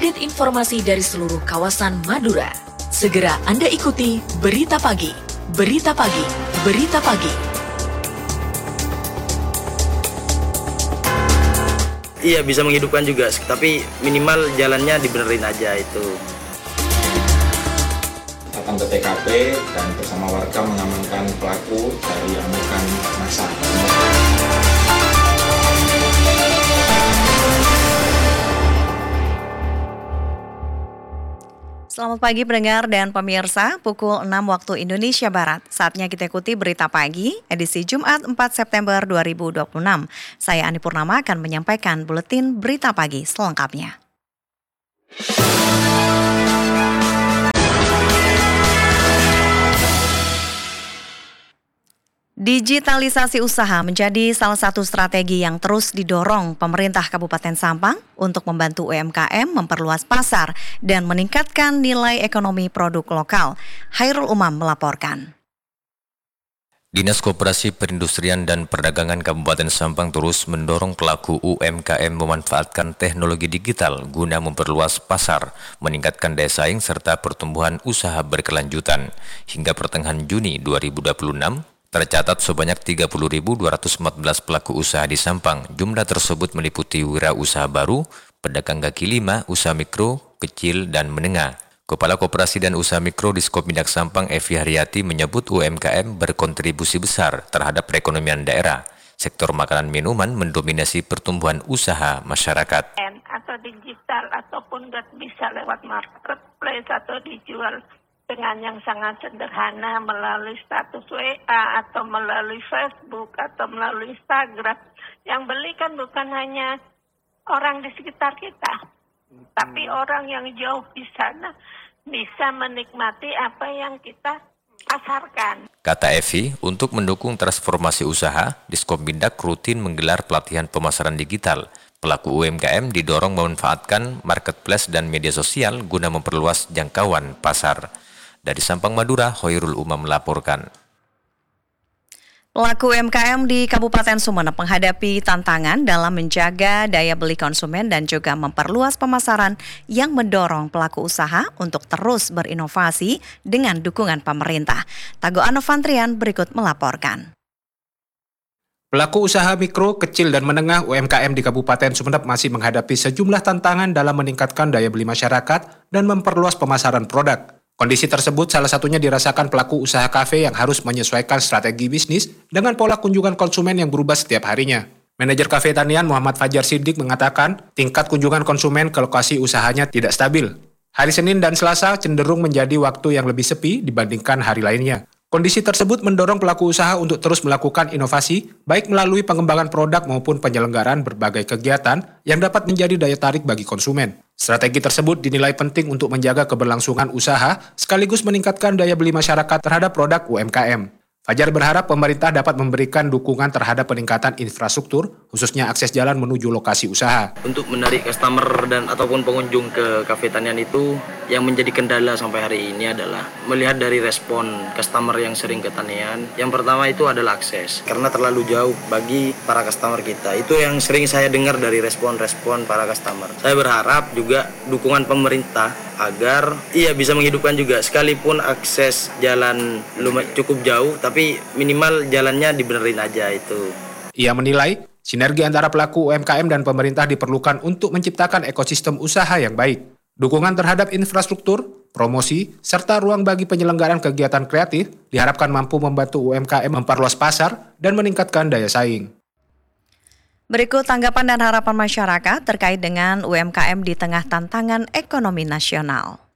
update informasi dari seluruh kawasan Madura. Segera Anda ikuti Berita Pagi. Berita Pagi. Berita Pagi. Iya, bisa menghidupkan juga, tapi minimal jalannya dibenerin aja itu. Datang ke TKP dan bersama warga mengamankan pelaku dari amukan massa. Selamat pagi pendengar dan pemirsa, pukul 6 waktu Indonesia Barat. Saatnya kita ikuti Berita Pagi, edisi Jumat 4 September 2026. Saya Ani Purnama akan menyampaikan buletin Berita Pagi selengkapnya. Digitalisasi usaha menjadi salah satu strategi yang terus didorong pemerintah Kabupaten Sampang untuk membantu UMKM memperluas pasar dan meningkatkan nilai ekonomi produk lokal. Hairul Umam melaporkan. Dinas Koperasi Perindustrian dan Perdagangan Kabupaten Sampang terus mendorong pelaku UMKM memanfaatkan teknologi digital guna memperluas pasar, meningkatkan daya saing serta pertumbuhan usaha berkelanjutan. Hingga pertengahan Juni 2026, tercatat sebanyak 30.214 pelaku usaha di Sampang. Jumlah tersebut meliputi wirausaha baru, pedagang kaki lima, usaha mikro, kecil, dan menengah. Kepala Koperasi dan Usaha Mikro di Diskomindak Sampang, Evi Haryati, menyebut UMKM berkontribusi besar terhadap perekonomian daerah. Sektor makanan minuman mendominasi pertumbuhan usaha masyarakat. Atau digital ataupun bisa lewat marketplace atau dijual dengan yang sangat sederhana melalui status WA atau melalui Facebook atau melalui Instagram. Yang beli kan bukan hanya orang di sekitar kita, tapi orang yang jauh di sana bisa menikmati apa yang kita pasarkan. Kata Evi, untuk mendukung transformasi usaha, Diskomindak rutin menggelar pelatihan pemasaran digital. Pelaku UMKM didorong memanfaatkan marketplace dan media sosial guna memperluas jangkauan pasar. Dari Sampang, Madura, Hairul Umam melaporkan. Pelaku UMKM di Kabupaten Sumeneb menghadapi tantangan dalam menjaga daya beli konsumen dan juga memperluas pemasaran yang mendorong pelaku usaha untuk terus berinovasi dengan dukungan pemerintah. Tago Anovantrian berikut melaporkan. Pelaku usaha mikro, kecil, dan menengah UMKM di Kabupaten Sumeneb masih menghadapi sejumlah tantangan dalam meningkatkan daya beli masyarakat dan memperluas pemasaran produk. Kondisi tersebut salah satunya dirasakan pelaku usaha kafe yang harus menyesuaikan strategi bisnis dengan pola kunjungan konsumen yang berubah setiap harinya. Manajer Kafe Tanian Muhammad Fajar Siddiq mengatakan tingkat kunjungan konsumen ke lokasi usahanya tidak stabil. Hari Senin dan Selasa cenderung menjadi waktu yang lebih sepi dibandingkan hari lainnya. Kondisi tersebut mendorong pelaku usaha untuk terus melakukan inovasi, baik melalui pengembangan produk maupun penyelenggaraan berbagai kegiatan yang dapat menjadi daya tarik bagi konsumen. Strategi tersebut dinilai penting untuk menjaga keberlangsungan usaha sekaligus meningkatkan daya beli masyarakat terhadap produk UMKM. Fajar berharap pemerintah dapat memberikan dukungan terhadap peningkatan infrastruktur, khususnya akses jalan menuju lokasi usaha. Untuk menarik customer dan ataupun pengunjung ke Kafe Tanian itu, yang menjadi kendala sampai hari ini adalah melihat dari respon customer yang sering ke Tanian. Yang pertama itu adalah akses, karena terlalu jauh bagi para customer kita. Itu yang sering saya dengar dari respon-respon para customer. Saya berharap juga dukungan pemerintah agar bisa menghidupkan juga, sekalipun akses jalan cukup jauh, tapi minimal jalannya dibenerin aja itu. Ia menilai sinergi antara pelaku UMKM dan pemerintah diperlukan untuk menciptakan ekosistem usaha yang baik. Dukungan terhadap infrastruktur, promosi, serta ruang bagi penyelenggaraan kegiatan kreatif diharapkan mampu membantu UMKM memperluas pasar dan meningkatkan daya saing. Berikut tanggapan dan harapan masyarakat terkait dengan UMKM di tengah tantangan ekonomi nasional.